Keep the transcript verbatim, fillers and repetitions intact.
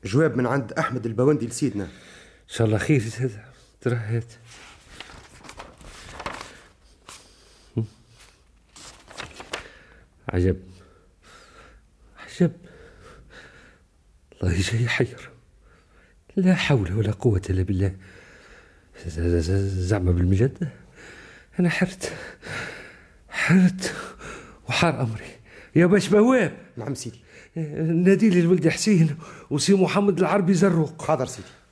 جواب من عند أحمد البوندي لسيدنا. إن شاء الله خير. ترهيت عجب عجب، الله جاي يحير. لا حول ولا قوة إلا بالله. زعما بالمجد أنا حرت حرت وحار أمري. يا باش بواب. نعم سيدي. نادي لي الولد حسين وسي محمد العربي زروق. حاضر سيدي.